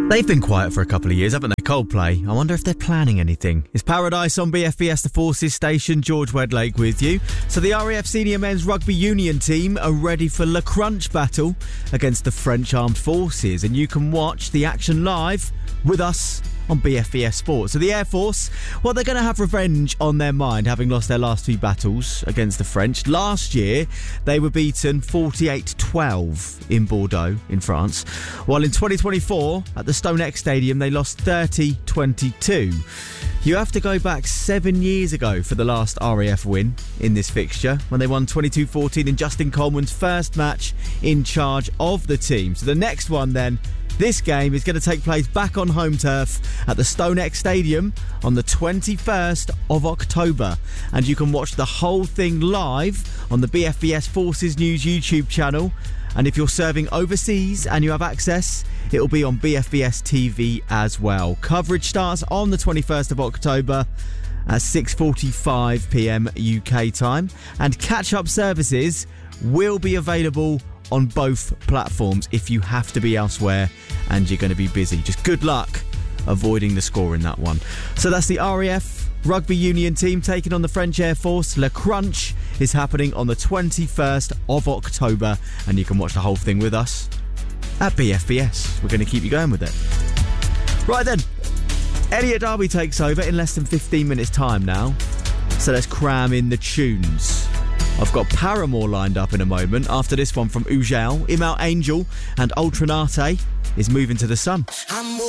They've been quiet for a couple of years, haven't they? Coldplay. I wonder if they're planning anything. It's Paradise on BFBS, the Forces station. George Wedlake with you. So the RAF Senior Men's Rugby Union team are ready for Le Crunch battle against the French Armed Forces. And you can watch the action live with us on BFBS Sport. So the Air Force, well, they're going to have revenge on their mind, having lost their last two battles against the French. Last year, they were beaten 48-12 in Bordeaux, in France. While in 2024, at the Stonex Stadium, they lost 30-22. You have to go back 7 years ago for the last RAF win in this fixture, when they won 22-14 in Justin Coleman's first match in charge of the team. So the next one then, this game is going to take place back on home turf at the Stonex Stadium on the 21st of October. And you can watch the whole thing live on the BFBS Forces News YouTube channel. And if you're serving overseas and you have access, it'll be on BFBS TV as well. Coverage starts on the 21st of October at 6:45pm UK time. And catch-up services will be available on both platforms if you have to be elsewhere and you're going to be busy. Just good luck avoiding the score in that one. So that's the RAF Rugby Union team taking on the French Air Force. Le Crunch is happening on the 21st of October, and you can watch the whole thing with us at BFBS. We're going to keep you going with it. Right then, Elliot Derby takes over in less than 15 minutes time now. So let's cram in the tunes. I've got Paramore lined up in a moment. After this one from Ujel, Imal Angel and Ultranate is Moving to the Sun.